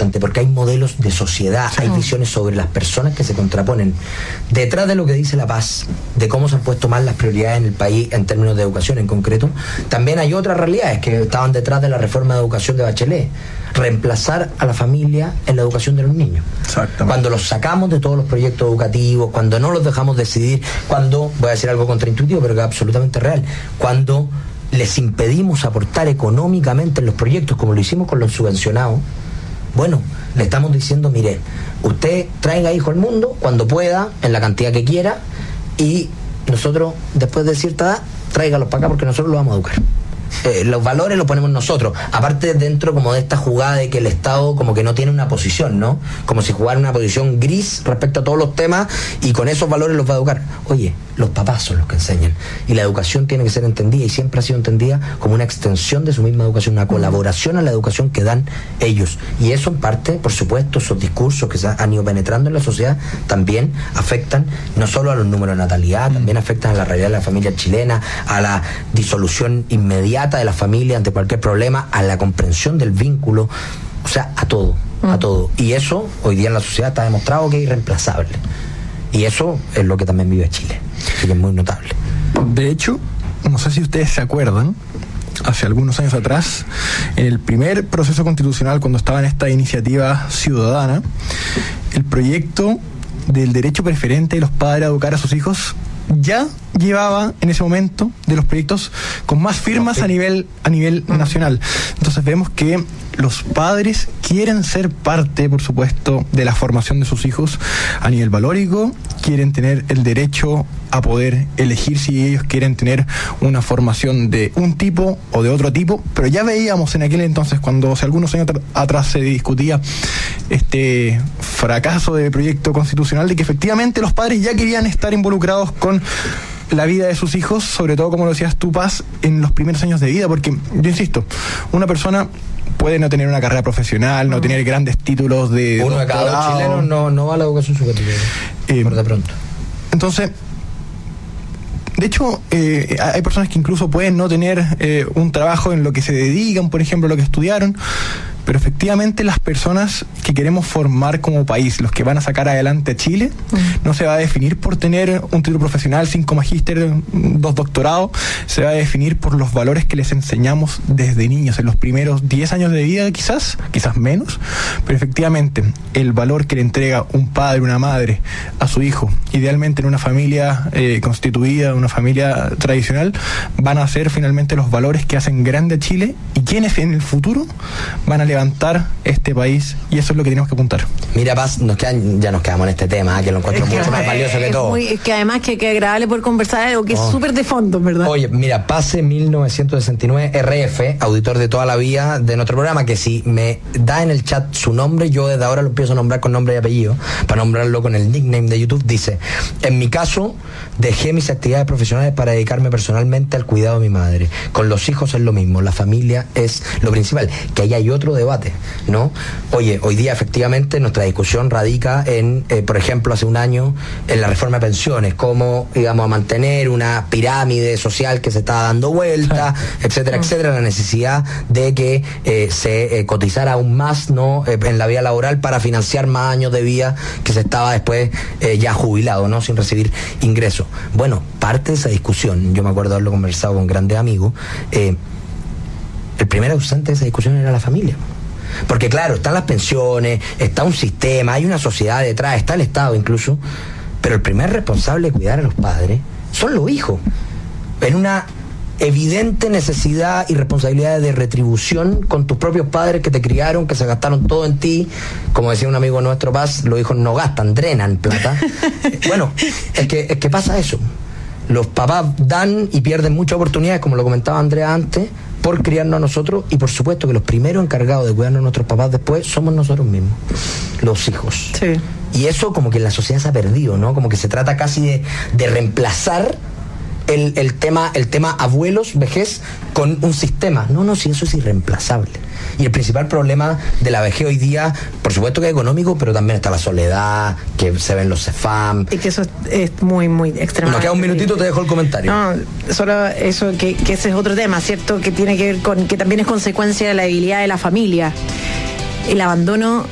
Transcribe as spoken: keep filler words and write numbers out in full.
importante, porque hay modelos de sociedad, sí. hay visiones sobre las personas que se contraponen. Detrás de lo que dice La Paz, de cómo se han puesto mal las prioridades en el país en términos de educación en concreto, también hay otras realidades que estaban detrás de la reforma de educación de Bachelet. Reemplazar a la familia en la educación de los niños. Cuando los sacamos de todos los proyectos educativos, cuando no los dejamos decidir, cuando, voy a decir algo contraintuitivo, pero que es absolutamente real, cuando les impedimos aportar económicamente en los proyectos, como lo hicimos con los subvencionados, bueno, le estamos diciendo, mire, usted traiga hijo al mundo cuando pueda, en la cantidad que quiera, y nosotros, después de cierta edad, tráigalos para acá porque nosotros los vamos a educar. Eh, los valores los ponemos nosotros, aparte dentro como de esta jugada de que el Estado como que no tiene una posición, ¿no? Como si jugara una posición gris respecto a todos los temas y con esos valores los va a educar. Oye, los papás son los que enseñan y la educación tiene que ser entendida y siempre ha sido entendida como una extensión de su misma educación, una colaboración a la educación que dan ellos, y eso en parte, por supuesto, esos discursos que se han ido penetrando en la sociedad también afectan no solo a los números de natalidad, también afectan a la realidad de la familia chilena, a la disolución inmediata de la familia ante cualquier problema, a la comprensión del vínculo, o sea, a todo, a todo. Y eso hoy día en la sociedad está demostrado que es irreemplazable. Y eso es lo que también vive Chile. Así que es muy notable. De hecho, no sé si ustedes se acuerdan, hace algunos años atrás, en el primer proceso constitucional, cuando estaba en esta iniciativa ciudadana, el proyecto del derecho preferente de los padres a educar a sus hijos ya llevaba en ese momento de los proyectos con más firmas a nivel a nivel uh-huh. nacional. Entonces vemos que los padres quieren ser parte, por supuesto, de la formación de sus hijos a nivel valórico, quieren tener el derecho a poder elegir si ellos quieren tener una formación de un tipo o de otro tipo, pero ya veíamos en aquel entonces, cuando hace algunos años atrás se discutía este fracaso de proyecto constitucional, de que efectivamente los padres ya querían estar involucrados con la vida de sus hijos, sobre todo, como lo decías tú, Paz, en los primeros años de vida, porque, yo insisto, una persona puede no tener una carrera profesional, no, no tener grandes títulos de uno de cada dos chilenos no, no va a la educación superior, eh, por de pronto. Entonces, de hecho, eh, hay personas que incluso pueden no tener eh, un trabajo en lo que se dedican, por ejemplo, lo que estudiaron, pero efectivamente las personas que queremos formar como país, los que van a sacar adelante a Chile, uh-huh. no se va a definir por tener un título profesional, cinco magíster, dos doctorados, se va a definir por los valores que les enseñamos desde niños, en los primeros diez años de vida quizás, quizás menos, pero efectivamente el valor que le entrega un padre, una madre a su hijo, idealmente en una familia eh, constituida, una familia tradicional, van a ser finalmente los valores que hacen grande a Chile y quienes en el futuro van a levantar este país, y eso es lo que tenemos que apuntar. Mira, Paz, nos quedan, ya nos quedamos en este tema, que lo encuentro es que mucho más valioso que todo. Muy, es que además que, que agradable por conversar algo que oh. es súper de fondo, ¿verdad? Oye, mira, Pase mil novecientos sesenta y nueve, R F, auditor de toda la vida de nuestro programa, que si me da en el chat su nombre, yo desde ahora lo empiezo a nombrar con nombre y apellido, para nombrarlo con el nickname de YouTube, dice: en mi caso, dejé mis actividades profesionales para dedicarme personalmente al cuidado de mi madre. Con los hijos es lo mismo, la familia es lo principal, que ahí hay otro debate, ¿no? Oye, hoy día efectivamente nuestra discusión radica en, eh, por ejemplo, hace un año, en la reforma de pensiones, cómo íbamos a mantener una pirámide social que se estaba dando vuelta, etcétera, etcétera, la necesidad de que eh, se eh, cotizara aún más, ¿no? Eh, en la vida laboral para financiar más años de vida que se estaba después eh, ya jubilado, ¿no? Sin recibir ingresos. Bueno, parte de esa discusión, yo me acuerdo haberlo conversado con grandes amigos, eh, el primer ausente de esa discusión era la familia. Porque claro, están las pensiones, está un sistema, hay una sociedad detrás, está el Estado incluso, pero el primer responsable de cuidar a los padres son los hijos, en una evidente necesidad y responsabilidad de retribución con tus propios padres que te criaron, que se gastaron todo en ti. Como decía un amigo nuestro, Paz, los hijos no gastan, drenan plata. Bueno, es que, es que pasa eso. Los papás dan y pierden muchas oportunidades, como lo comentaba Andrea antes, por criarnos a nosotros, y por supuesto que los primeros encargados de cuidarnos a nuestros papás después somos nosotros mismos, los hijos. Sí. Y eso como que en la sociedad se ha perdido, ¿no? Como que se trata casi de, de reemplazar el, el tema, el tema abuelos, vejez, con un sistema. No, no, si eso es irreemplazable. Y el principal problema de la vejez hoy día, por supuesto que es económico, pero también está la soledad, que se ven los CEFAM. Y que eso es, es muy, muy extremo. Nos queda un minutito, te dejo el comentario. No, solo eso, que, que ese es otro tema, ¿cierto? Que tiene que ver con, que también es consecuencia de la debilidad de la familia. El abandono